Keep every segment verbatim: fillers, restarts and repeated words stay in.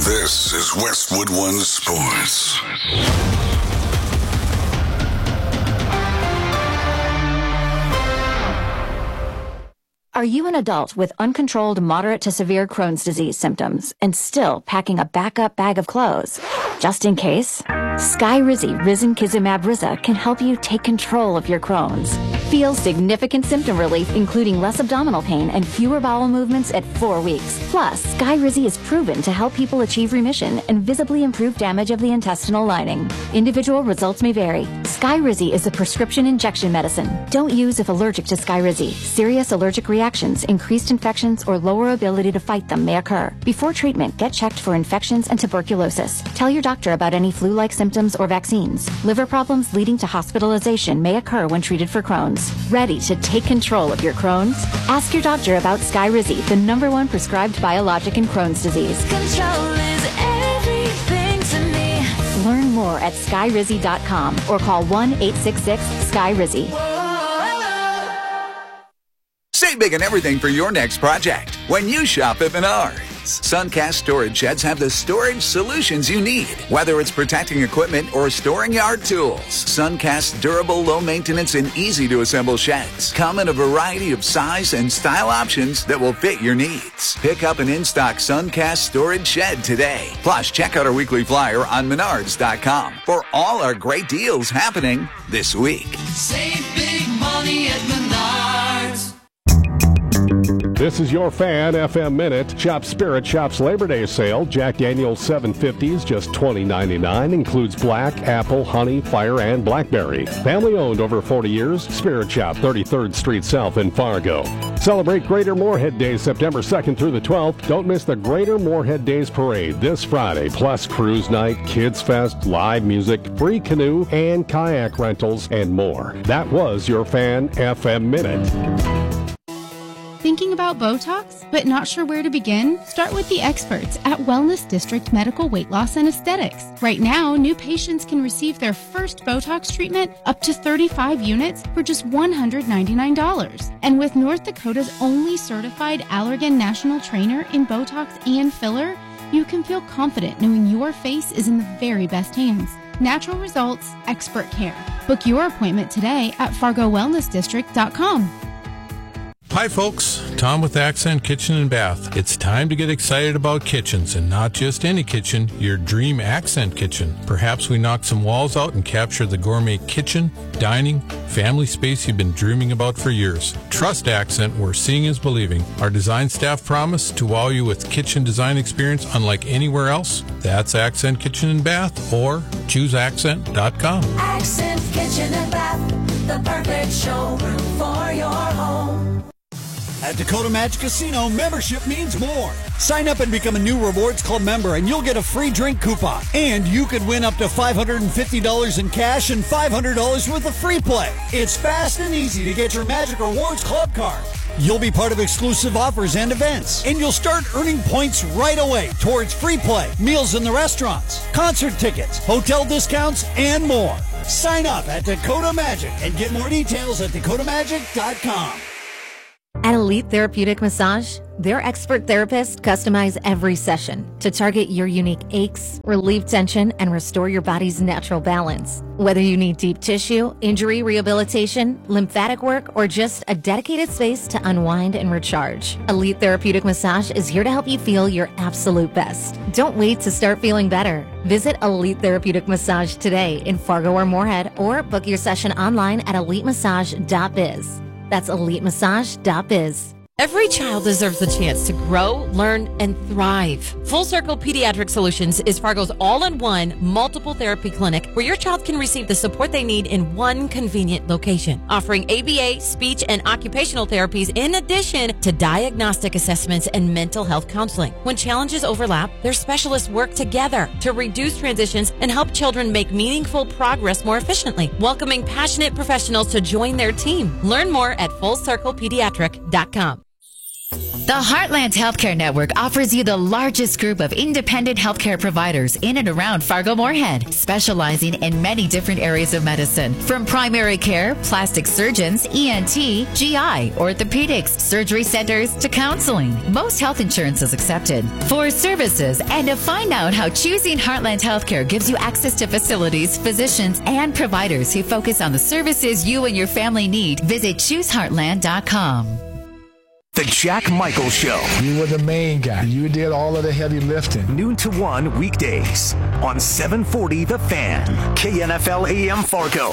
This is Westwood One Sports. Are you an adult with uncontrolled moderate to severe Crohn's disease symptoms and still packing a backup bag of clothes? Just in case, Skyrizi Risankizumab Riza can help you take control of your Crohn's. Feel significant symptom relief, including less abdominal pain and fewer bowel movements at four weeks. Plus, Skyrizi is proven to help people achieve remission and visibly improve damage of the intestinal lining. Individual results may vary. Skyrizi is a prescription injection medicine. Don't use if allergic to Skyrizi. Serious allergic reactions, increased infections, or lower ability to fight them may occur. Before treatment, get checked for infections and tuberculosis. Tell your doctor about any flu-like symptoms or vaccines. Liver problems leading to hospitalization may occur when treated for Crohn's. Ready to take control of your Crohn's? Ask your doctor about Skyrizi, the number one prescribed biologic in Crohn's disease. Control is everything to me. Learn more at skyrizi dot com or call one eight six six Skyrizi. Save big on everything for your next project when you shop at Menards. Suncast storage sheds have the storage solutions you need, whether it's protecting equipment or storing yard tools. Suncast's durable, low-maintenance, and easy-to-assemble sheds come in a variety of size and style options that will fit your needs. Pick up an in-stock Suncast storage shed today. Plus, check out our weekly flyer on menards dot com for all our great deals happening this week. Save big money at Menards. This is your Fan F M Minute. Shop Spirit Shop's Labor Day sale. Jack Daniel's seven fifties, just twenty ninety-nine. Includes black, apple, honey, fire, and blackberry. Family owned over forty years. Spirit Shop, thirty-third Street South in Fargo. Celebrate Greater Moorhead Days September second through the twelfth. Don't miss the Greater Moorhead Days Parade this Friday. Plus Cruise Night, Kids Fest, live music, free canoe and kayak rentals, and more. That was your Fan F M Minute. Thinking about Botox, but not sure where to begin? Start with the experts at Wellness District Medical Weight Loss and Aesthetics. Right now, new patients can receive their first Botox treatment up to thirty-five units for just one hundred ninety-nine dollars. And with North Dakota's only certified Allergan National Trainer in Botox and filler, you can feel confident knowing your face is in the very best hands. Natural results, expert care. Book your appointment today at fargo wellness district dot com. Hi folks, Tom with Accent Kitchen and Bath. It's time to get excited about kitchens, and not just any kitchen, your dream Accent kitchen. Perhaps we knock some walls out and capture the gourmet kitchen, dining, family space you've been dreaming about for years. Trust Accent, where seeing is believing. Our design staff promise to wow you with kitchen design experience unlike anywhere else. That's Accent Kitchen and Bath, or choose accent dot com. Accent Kitchen and Bath, the perfect showroom for your home. At Dakota Magic Casino, membership means more. Sign up and become a new Rewards Club member, and you'll get a free drink coupon. And you could win up to five hundred fifty dollars in cash and five hundred dollars worth of free play. It's fast and easy to get your Magic Rewards Club card. You'll be part of exclusive offers and events, and you'll start earning points right away towards free play, meals in the restaurants, concert tickets, hotel discounts, and more. Sign up at Dakota Magic and get more details at dakota magic dot com. At Elite Therapeutic Massage, their expert therapists customize every session to target your unique aches, relieve tension, and restore your body's natural balance. Whether you need deep tissue, injury rehabilitation, lymphatic work, or just a dedicated space to unwind and recharge, Elite Therapeutic Massage is here to help you feel your absolute best. Don't wait to start feeling better. Visit Elite Therapeutic Massage today in Fargo or Moorhead, or book your session online at elite massage dot biz. That's elite massage dot biz. Every child deserves the chance to grow, learn, and thrive. Full Circle Pediatric Solutions is Fargo's all-in-one multiple therapy clinic where your child can receive the support they need in one convenient location, offering A B A, speech, and occupational therapies in addition to diagnostic assessments and mental health counseling. When challenges overlap, their specialists work together to reduce transitions and help children make meaningful progress more efficiently, welcoming passionate professionals to join their team. Learn more at full circle pediatric dot com. The Heartland Healthcare Network offers you the largest group of independent healthcare providers in and around Fargo-Moorhead, specializing in many different areas of medicine, from primary care, plastic surgeons, E N T, G I, orthopedics, surgery centers, to counseling. Most health insurance is accepted. For services and to find out how choosing Heartland Healthcare gives you access to facilities, physicians, and providers who focus on the services you and your family need, visit choose heartland dot com. The Jack Michaels Show. You were the main guy. You did all of the heavy lifting. Noon to one weekdays on seven forty The Fan, K N F L A M Fargo.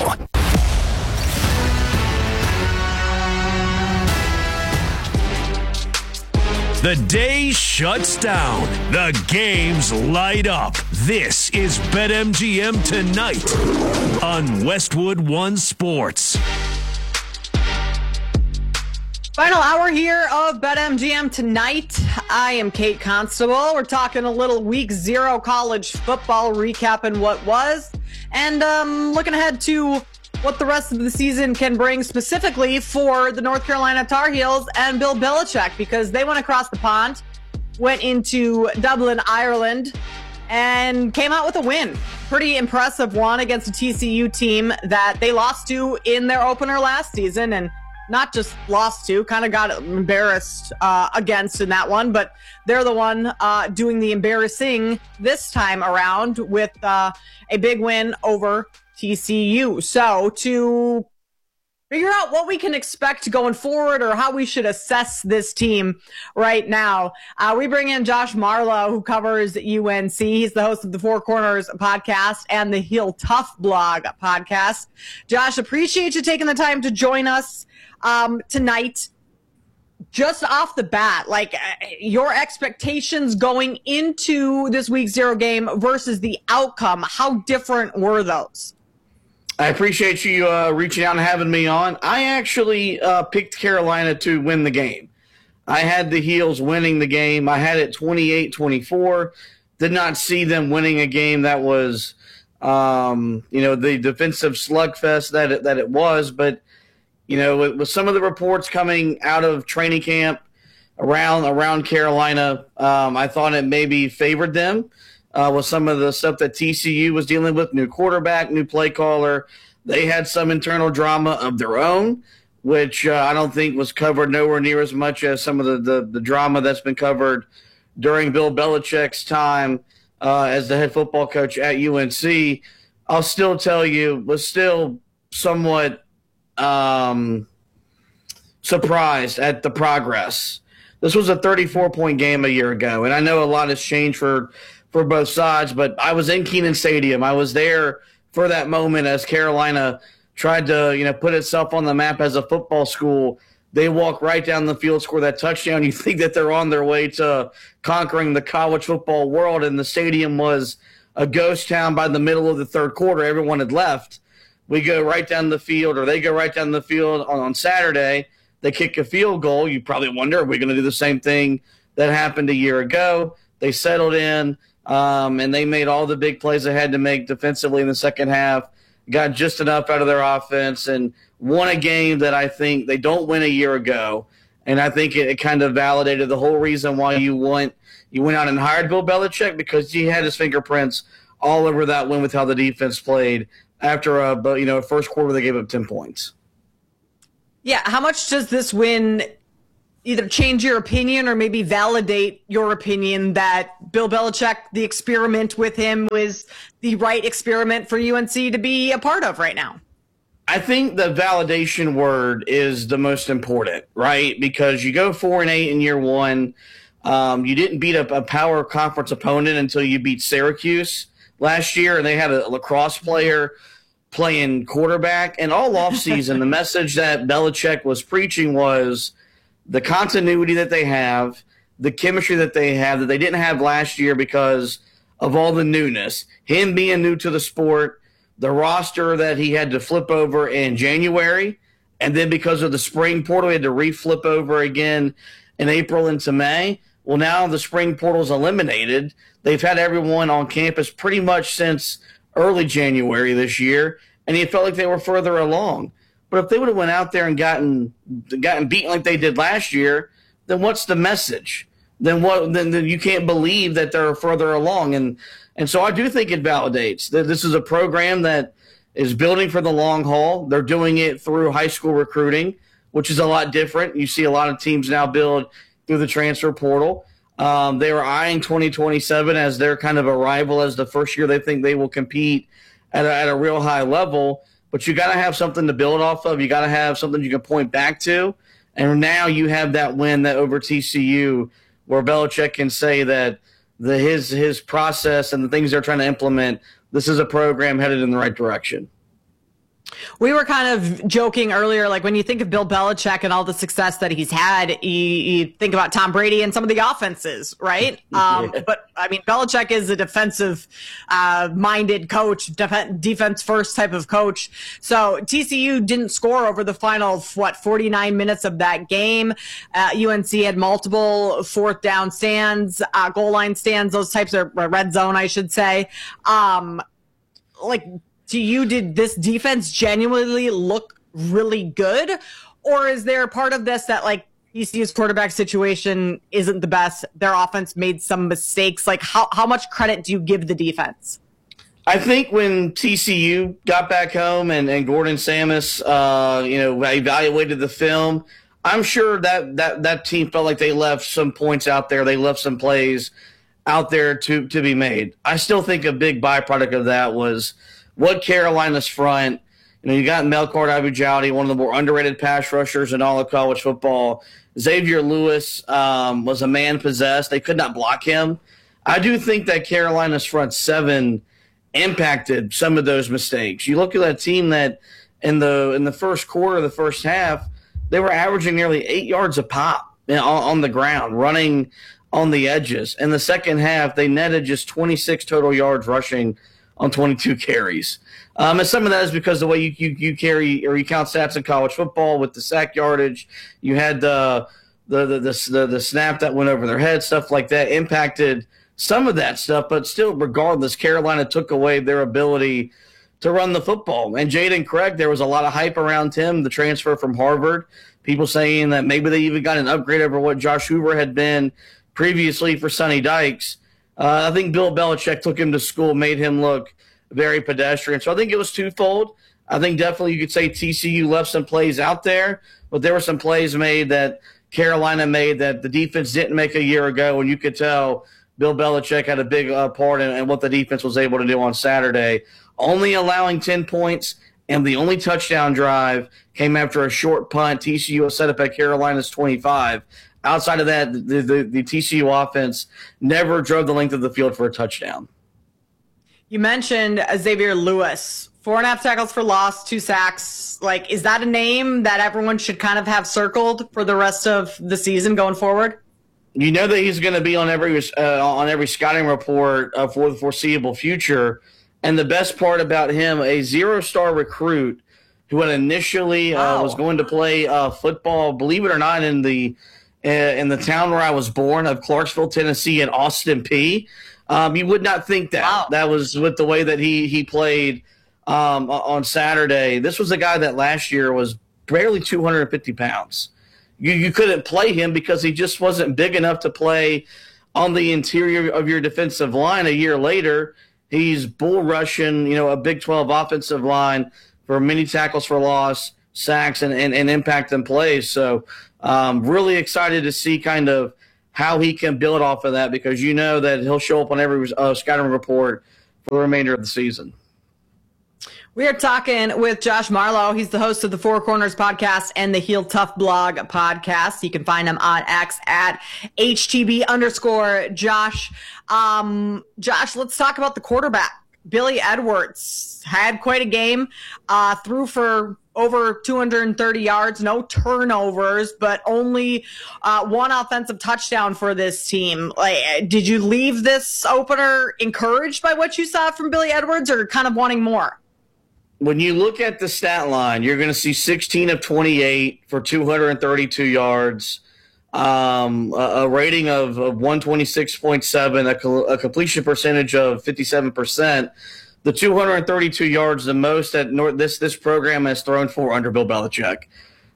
The day shuts down. The games light up. This is BetMGM Tonight on Westwood One Sports. Final hour here of BetMGM Tonight. I am Kate Constable. We're talking a little week zero college football, recapping what was, and um, looking ahead to what the rest of the season can bring, specifically for the North Carolina Tar Heels and Bill Belichick, because they went across the pond, went into Dublin, Ireland, and came out with a win. Pretty impressive one against a T C U team that they lost to in their opener last season, and not just lost to, kind of got embarrassed uh, against in that one, but they're the one uh, doing the embarrassing this time around with uh, a big win over T C U. So to figure out what we can expect going forward or how we should assess this team right now, uh, we bring in Josh Marlowe, who covers U N C. He's the host of the Four Corners podcast and the Heel Tough blog podcast. Josh, appreciate you taking the time to join us um, tonight. Just off the bat, like uh, your expectations going into this week zero game versus the outcome, how different were those? I appreciate you uh, reaching out and having me on. I actually uh, picked Carolina to win the game. I had the Heels winning the game. I had it twenty-eight twenty-four. Did not see them winning a game that was, um, you know, the defensive slugfest that it, that it was. But, you know, with, with some of the reports coming out of training camp around around Carolina, um, I thought it maybe favored them. Uh, with some of the stuff that T C U was dealing with, new quarterback, new play caller. They had some internal drama of their own, which uh, I don't think was covered nowhere near as much as some of the, the, the drama that's been covered during Bill Belichick's time uh, as the head football coach at U N C. I'll still tell you, was still somewhat um, surprised at the progress. This was a thirty-four point game a year ago, and I know a lot has changed for – for both sides, but I was in Kenan Stadium. I was there for that moment as Carolina tried to, you know, put itself on the map as a football school. They walk right down the field, score that touchdown. You think that they're on their way to conquering the college football world, and the stadium was a ghost town by the middle of the third quarter. Everyone had left. We go right down the field, or they go right down the field on, on Saturday. They kick a field goal. You probably wonder, are we going to do the same thing that happened a year ago? They settled in. Um, and they made all the big plays they had to make defensively in the second half, got just enough out of their offense, and won a game that I think they don't win a year ago. And I think it, it kind of validated the whole reason why you went, you went out and hired Bill Belichick, because he had his fingerprints all over that win with how the defense played after a, you know, first quarter they gave up ten points. Yeah, how much does this win either change your opinion or maybe validate your opinion that Bill Belichick, the experiment with him, was the right experiment for U N C to be a part of right now? I think the validation word is the most important, right? Because you go four and eight in year one. Um, you didn't beat a, a power conference opponent until you beat Syracuse last year, and they had a lacrosse player playing quarterback. And all offseason, the message that Belichick was preaching was the continuity that they have, the chemistry that they have that they didn't have last year because of all the newness, him being new to the sport, the roster that he had to flip over in January, and then because of the spring portal, he had to re-flip over again in April into May. Well, now the spring portal is eliminated. They've had everyone on campus pretty much since early January this year, and he felt like they were further along. But if they would have went out there and gotten gotten beaten like they did last year, then what's the message? Then what? Then, then you can't believe that they're further along. And and so I do think it validates that this is a program that is building for the long haul. They're doing it through high school recruiting, which is a lot different. You see a lot of teams now build through the transfer portal. Um, they were eyeing twenty twenty-seven as their kind of arrival as the first year they think they will compete at a, at a real high level. But you got to have something to build off of. You got to have something you can point back to. And now you have that win that over T C U, where Belichick can say that the his his process and the things they're trying to implement, this is a program headed in the right direction. We were kind of joking earlier, like when you think of Bill Belichick and all the success that he's had, you, you think about Tom Brady and some of the offenses, right? Um, Yeah. But, I mean, Belichick is a defensive-minded uh, coach, def- defense-first type of coach. So T C U didn't score over the final, what, forty-nine minutes of that game. Uh, U N C had multiple fourth down stands, uh, goal line stands, those types of red zone, I should say. Um, like, to you, did this defense genuinely look really good? Or is there a part of this that, like, T C U's quarterback situation isn't the best, their offense made some mistakes? Like, how, how much credit do you give the defense? I think when T C U got back home and, and Gordon Samus, uh, you know, evaluated the film, I'm sure that, that, that team felt like they left some points out there. They left some plays out there to, to be made. I still think a big byproduct of that was what Carolina's front, you know, you got Melchart Abu-Jowdy, one of the more underrated pass rushers in all of college football. Xavier Lewis um, was a man possessed. They could not block him. I do think that Carolina's front seven impacted some of those mistakes. You look at that team that in the in the first quarter, the first half, they were averaging nearly eight yards a pop on, on the ground, running on the edges. In the second half, they netted just twenty-six total yards rushing on twenty-two carries. Um, and some of that is because the way you, you, you carry or you count stats in college football with the sack yardage, you had the the, the the the the snap that went over their head, stuff like that impacted some of that stuff. But still, regardless, Carolina took away their ability to run the football. And Jaden Craig, there was a lot of hype around him, the transfer from Harvard, people saying that maybe they even got an upgrade over what Josh Hoover had been previously for Sonny Dykes. Uh, I think Bill Belichick took him to school, made him look very pedestrian. So I think it was twofold. I think definitely you could say T C U left some plays out there, but there were some plays made that Carolina made that the defense didn't make a year ago, and you could tell Bill Belichick had a big uh, part in, in what the defense was able to do on Saturday. Only allowing ten points, and the only touchdown drive came after a short punt. T C U was set up at Carolina's twenty-five. Outside of that, the, the, the T C U offense never drove the length of the field for a touchdown. You mentioned Xavier Lewis, four and a half tackles for loss, two sacks. Like, is that a name that everyone should kind of have circled for the rest of the season going forward? You know that he's going to be on every uh, on every scouting report uh, for the foreseeable future. And the best part about him, a zero-star recruit who had initially uh, wow. was going to play uh, football, believe it or not, in the uh, in the town where I was born of Clarksville, Tennessee, and Austin Peay. Um, you would not think that. Wow. That was with the way that he he played um, on Saturday. This was a guy that last year was barely two hundred fifty pounds. You you couldn't play him because he just wasn't big enough to play on the interior of your defensive line. A year later, he's bull rushing, you know, a Big twelve offensive line for many tackles for loss, sacks, and, and, and impact and plays. So um, really excited to see kind of how he can build off of that, because you know that he'll show up on every uh, scouting report for the remainder of the season. We are talking with Josh Marlowe. He's the host of the Four Corners podcast and the Heel Tough blog podcast. You can find him on X at H T B underscore Josh. Um, Josh, let's talk about the quarterback. Billy Edwards had quite a game, uh, threw for over two hundred thirty yards, no turnovers, but only uh, one offensive touchdown for this team. Like, did you leave this opener encouraged by what you saw from Billy Edwards, or kind of wanting more? When you look at the stat line, you're going to see sixteen of twenty-eight for two hundred thirty-two yards, um, a, a rating of, of one twenty-six point seven, a, a completion percentage of fifty-seven percent. The two hundred thirty-two yards, the most that North, this this program has thrown for under Bill Belichick.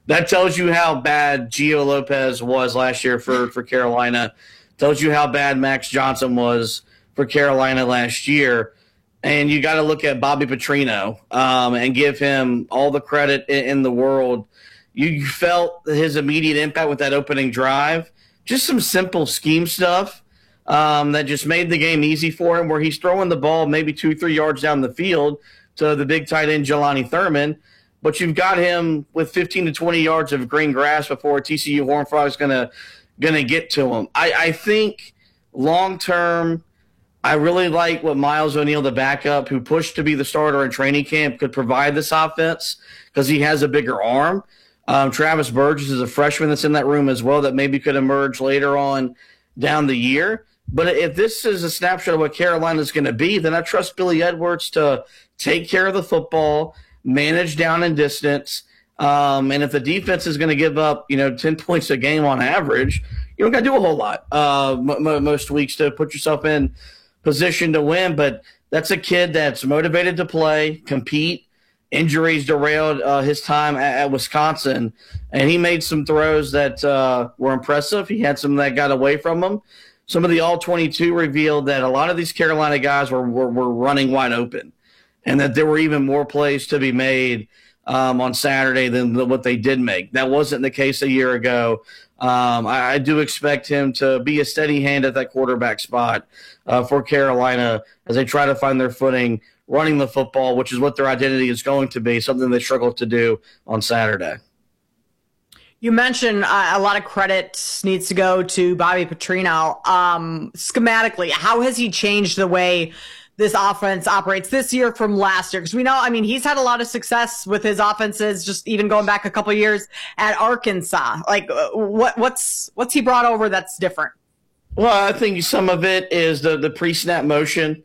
That tells you how bad Gio Lopez was last year for, for Carolina. Tells you how bad Max Johnson was for Carolina last year. And you got to look at Bobby Petrino um, and give him all the credit in, in the world. You felt his immediate impact with that opening drive. Just some simple scheme stuff um, that just made the game easy for him, where he's throwing the ball maybe two, three yards down the field to the big tight end, Jelani Thurman. But you've got him with fifteen to twenty yards of green grass before T C U Horned Frog is going to going to get to him. I, I think long-term, I really like what Miles O'Neill, the backup, who pushed to be the starter in training camp, could provide this offense because he has a bigger arm. Um, Travis Burgess is a freshman that's in that room as well that maybe could emerge later on down the year. But if this is a snapshot of what Carolina's going to be, then I trust Billy Edwards to take care of the football, manage down and distance. Um, and if the defense is going to give up, you know, ten points a game on average, you don't got to do a whole lot uh, m- m- most weeks to put yourself in position to win. But that's a kid that's motivated to play, compete. Injuries derailed uh, his time at, at Wisconsin, and he made some throws that uh, were impressive. He had some that got away from him. Some of the all twenty-two revealed that a lot of these Carolina guys were, were, were running wide open, and that there were even more plays to be made um, on Saturday than the, what they did make. That wasn't the case a year ago. Um, I, I do expect him to be a steady hand at that quarterback spot uh, for Carolina as they try to find their footing running the football, which is what their identity is going to be, something they struggled to do on Saturday. You mentioned uh, a lot of credit needs to go to Bobby Petrino. Um, schematically, how has he changed the way this offense operates this year from last year? Because we know, I mean, he's had a lot of success with his offenses, just even going back a couple of years at Arkansas. Like, what what's what's he brought over that's different? Well, I think some of it is the the pre-snap motion.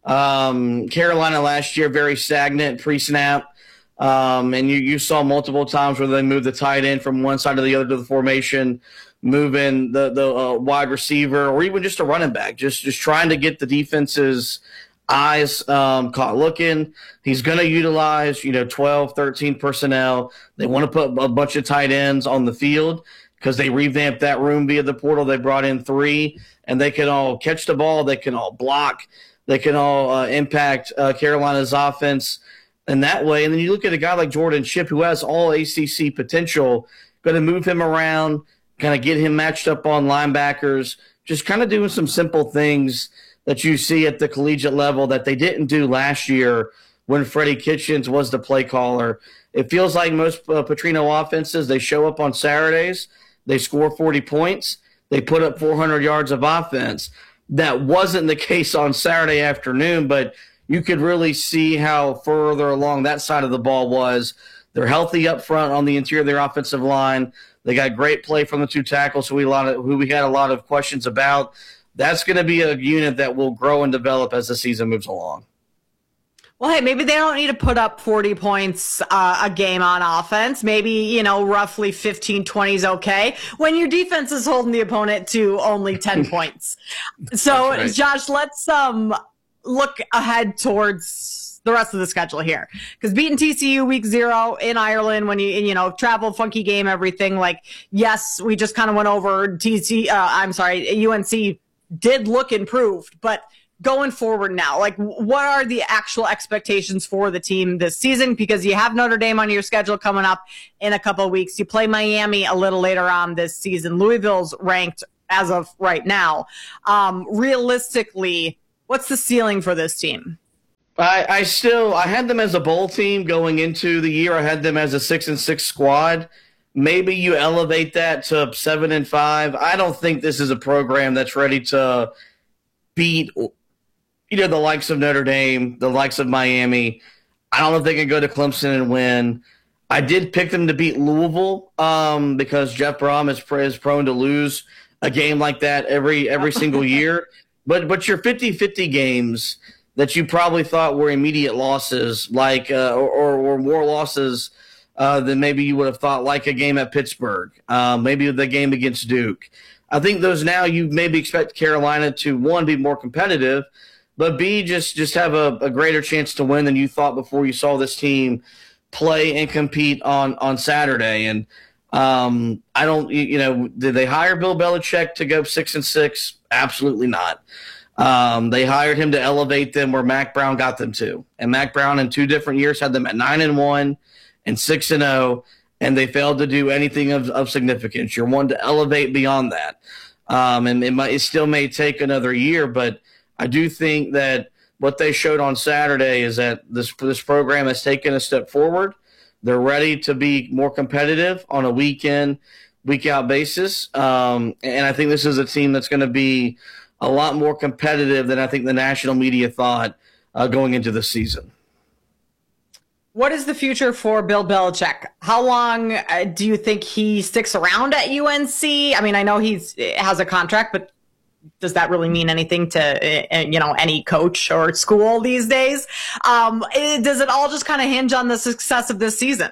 Um, Carolina last year very stagnant pre-snap. Um, and you, you saw multiple times where they moved the tight end from one side to the other to the formation, moving the, the uh, wide receiver, or even just a running back, just, just trying to get the defense's eyes um, caught looking. He's going to utilize, you know, twelve, thirteen personnel. They want to put a bunch of tight ends on the field because they revamped that room via the portal. They brought in three, and they can all catch the ball. They can all block. They can all uh, impact uh, Carolina's offense in that way. And then you look at a guy like Jordan Shipp, who has all A C C potential, going to move him around, kind of get him matched up on linebackers, just kind of doing some simple things that you see at the collegiate level that they didn't do last year when Freddie Kitchens was the play caller. It feels like most uh, Petrino offenses, they show up on Saturdays, they score forty points, they put up four hundred yards of offense. That wasn't the case on Saturday afternoon, but you could really see how further along that side of the ball was. They're healthy up front on the interior of their offensive line. They got great play from the two tackles who we, a lot of, who we had a lot of questions about. That's going to be a unit that will grow and develop as the season moves along. Well, hey, maybe they don't need to put up forty points uh, a game on offense. Maybe, you know, roughly fifteen, twenty is okay when your defense is holding the opponent to only ten points. So, right. Josh, let's um look ahead towards the rest of the schedule here. Because beating T C U week zero in Ireland, when you, you know, travel, funky game, everything, like, yes, we just kind of went over T C, uh, I'm sorry, U N C did look improved, but going forward now, like, what are the actual expectations for the team this season? Because you have Notre Dame on your schedule coming up in a couple of weeks. You play Miami a little later on this season. Louisville's ranked as of right now. Um, realistically, what's the ceiling for this team? I, I still I had them as a bowl team going into the year. I had them as a six and six squad. Maybe you elevate that to seven and five. I don't think this is a program that's ready to beat, you know, the likes of Notre Dame, the likes of Miami. I don't know if they can go to Clemson and win. I did pick them to beat Louisville um, because Jeff Brom is, is prone to lose a game like that every every single year. But but your fifty-fifty games that you probably thought were immediate losses, like uh, or, or more losses uh, than maybe you would have thought, like a game at Pittsburgh, uh, maybe the game against Duke. I think those now you maybe expect Carolina to, one, be more competitive, but B, just, just have a, a greater chance to win than you thought before you saw this team play and compete on, on Saturday. And Um, I don't, you know, did they hire Bill Belichick to go six and six? Absolutely not. Um, they hired him to elevate them where Mac Brown got them to. And Mac Brown in two different years had them at nine and one and six and oh, and they failed to do anything of, of significance. You're one to elevate beyond that. Um, and it, might, it still may take another year, but I do think that what they showed on Saturday is that this this program has taken a step forward. They're ready to be more competitive on a week-in, week-out basis. Um, and I think this is a team that's going to be a lot more competitive than I think the national media thought uh, going into the season. What is the future for Bill Belichick? How long uh, do you think he sticks around at U N C? I mean, I know he's has a contract, but does that really mean anything to, uh, you know, any coach or school these days? Um, it, does it all just kind of hinge on the success of this season?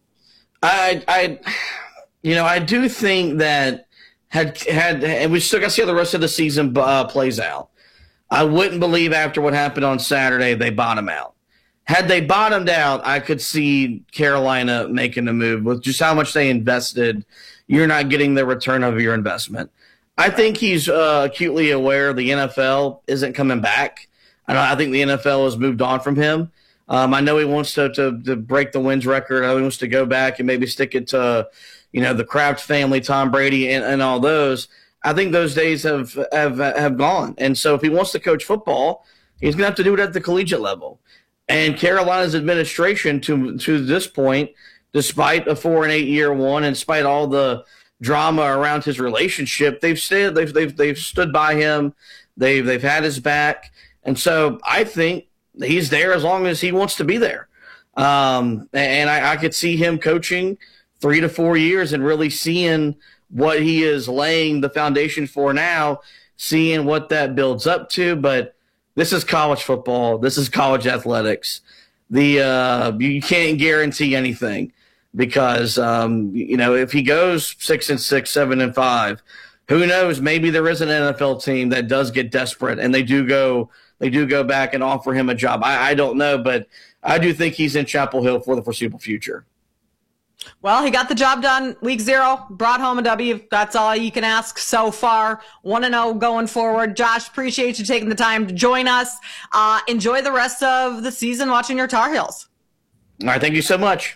I, I, you know, I do think that had had and we still got to see how the rest of the season uh, plays out. I wouldn't believe after what happened on Saturday they bottom out. Had they bottomed out, I could see Carolina making a move with just how much they invested. You're not getting the return of your investment. I think he's uh, acutely aware the N F L isn't coming back. I, I think the N F L has moved on from him. Um, I know he wants to, to to break the wins record. I know he wants to go back and maybe stick it to, you know, the Kraft family, Tom Brady, and, and all those. I think those days have, have have gone. And so if he wants to coach football, he's going to have to do it at the collegiate level. And Carolina's administration to to this point, despite a four and eight year one, and despite all the drama around his relationship, they've stayed, they've they've they've stood by him. They've they've had his back, and so I think he's there as long as he wants to be there. Um, and I, I could see him coaching three to four years and really seeing what he is laying the foundation for now, seeing what that builds up to. But this is college football. This is college athletics. The uh, you can't guarantee anything. Because, um, you know, if he goes six and six, seven and five, who knows? Maybe there is an N F L team that does get desperate and they do go, they do go back and offer him a job. I, I don't know, but I do think he's in Chapel Hill for the foreseeable future. Well, he got the job done week zero, brought home a W. That's all you can ask so far. one and oh going forward. Josh, appreciate you taking the time to join us. Uh, enjoy the rest of the season watching your Tar Heels. All right. Thank you so much.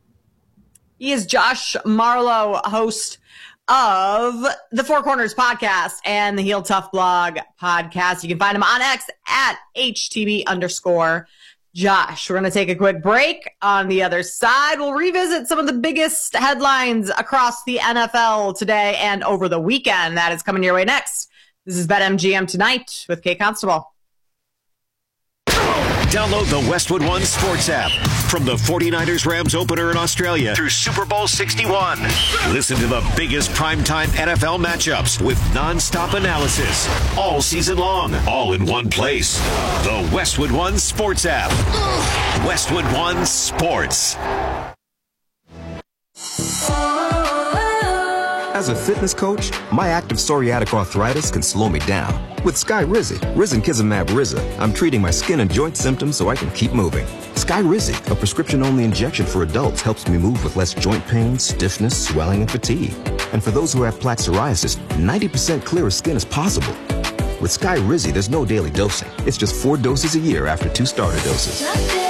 He is Josh Marlowe, host of the Four Corners podcast and the Heel Tough blog podcast. You can find him on X at H T B underscore Josh. We're going to take a quick break. On the other side, we'll revisit some of the biggest headlines across the N F L today and over the weekend. That is coming your way next. This is BetMGM Tonight with Kate Constable. Download the Westwood One Sports app from the forty-niners Rams opener in Australia through Super Bowl sixty-one. Listen to the biggest primetime N F L matchups with nonstop analysis all season long, all in one place. The Westwood One Sports app. Westwood One Sports. As a fitness coach, my active psoriatic arthritis can slow me down. With Skyrizi, Risankizumab Riza, I'm treating my skin and joint symptoms so I can keep moving. Skyrizi, a prescription-only injection for adults, helps me move with less joint pain, stiffness, swelling, and fatigue. And for those who have plaque psoriasis, ninety percent clearer skin is possible. With Skyrizi, there's no daily dosing. It's just four doses a year after two starter doses.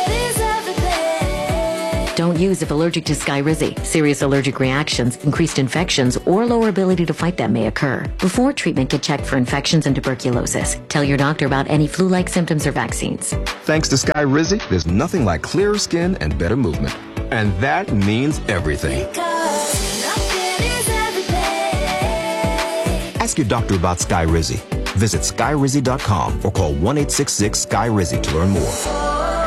Don't use if allergic to Skyrizi. Serious allergic reactions, increased infections, or lower ability to fight them may occur. Before treatment, get checked for infections and tuberculosis. Tell your doctor about any flu-like symptoms or vaccines. Thanks to Skyrizi, there's nothing like clearer skin and better movement. And that means everything. Ask your doctor about Skyrizi. Visit Skyrizi dot com or call one eight six six Sky Rizzi to learn more.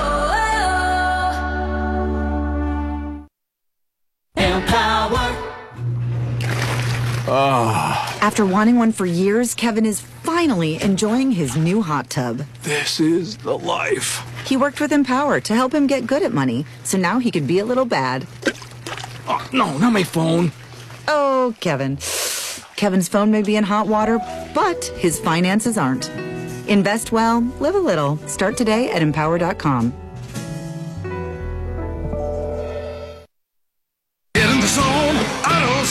Oh. After wanting one for years, Kevin is finally enjoying his new hot tub. This is the life. He worked with Empower to help him get good at money, so now he could be a little bad. Oh, no, not my phone. Oh, Kevin. Kevin's phone may be in hot water, but his finances aren't. Invest well, live a little. Start today at empower dot com. Get in the zone, auto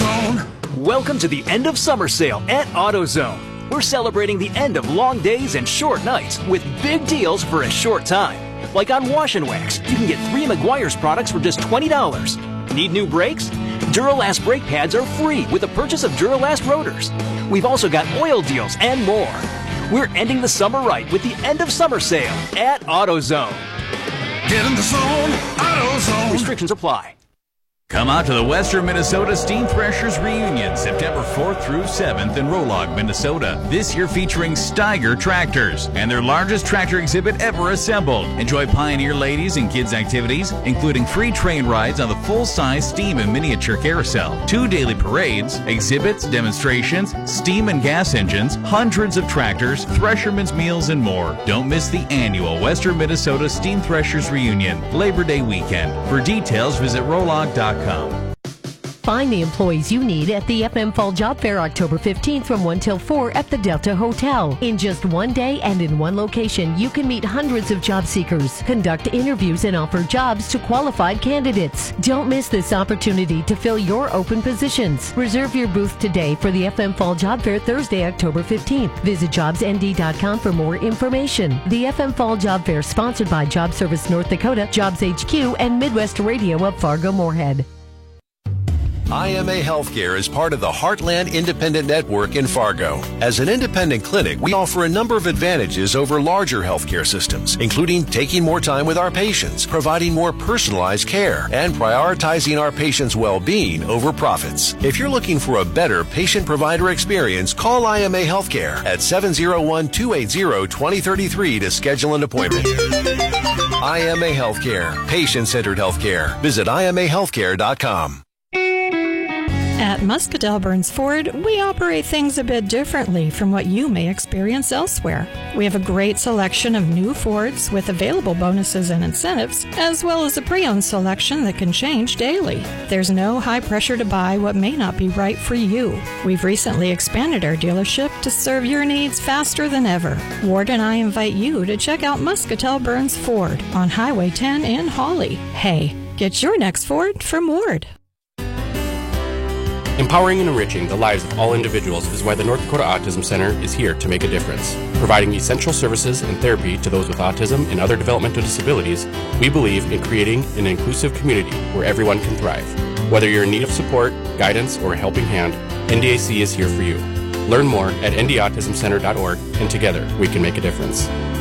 Welcome to the end of summer sale at AutoZone. We're celebrating the end of long days and short nights with big deals for a short time. Like on Wash and Wax, you can get three Meguiar's products for just twenty dollars. Need new brakes? Duralast brake pads are free with the purchase of Duralast rotors. We've also got oil deals and more. We're ending the summer right with the end of summer sale at AutoZone. Get in the zone, AutoZone. Restrictions apply. Come out to the Western Minnesota Steam Threshers Reunion, September fourth through seventh in Rolog, Minnesota. This year featuring Steiger tractors and their largest tractor exhibit ever assembled. Enjoy Pioneer ladies and kids activities, including free train rides on the full-size steam and miniature carousel, two daily parades, exhibits, demonstrations, steam and gas engines, hundreds of tractors, threshermen's meals, and more. Don't miss the annual Western Minnesota Steam Threshers Reunion, Labor Day weekend. For details, visit rolog dot com. Find the employees you need at the F M Fall Job Fair October fifteenth from one till four at the Delta Hotel. In just one day and in one location, you can meet hundreds of job seekers, conduct interviews, and offer jobs to qualified candidates. Don't miss this opportunity to fill your open positions. Reserve your booth today for the F M Fall Job Fair Thursday, October fifteenth. Visit jobs n d dot com for more information. The F M Fall Job Fair sponsored by Job Service North Dakota, Jobs H Q, and Midwest Radio of Fargo-Moorhead. I M A Healthcare is part of the Heartland Independent Network in Fargo. As an independent clinic, we offer a number of advantages over larger healthcare systems, including taking more time with our patients, providing more personalized care, and prioritizing our patients' well-being over profits. If you're looking for a better patient-provider experience, call I M A Healthcare at seven oh one, two eight zero, two oh three three to schedule an appointment. I M A Healthcare, patient-centered healthcare. Visit I M A healthcare dot com. At Muscatel Burns Ford, we operate things a bit differently from what you may experience elsewhere. We have a great selection of new Fords with available bonuses and incentives, as well as a pre-owned selection that can change daily. There's no high pressure to buy what may not be right for you. We've recently expanded our dealership to serve your needs faster than ever. Ward and I invite you to check out Muscatel Burns Ford on Highway ten in Hawley. Hey, get your next Ford from Ward. Empowering and enriching the lives of all individuals is why the North Dakota Autism Center is here to make a difference. Providing essential services and therapy to those with autism and other developmental disabilities, we believe in creating an inclusive community where everyone can thrive. Whether you're in need of support, guidance, or a helping hand, N D A C is here for you. Learn more at n d autism center dot org, and together we can make a difference.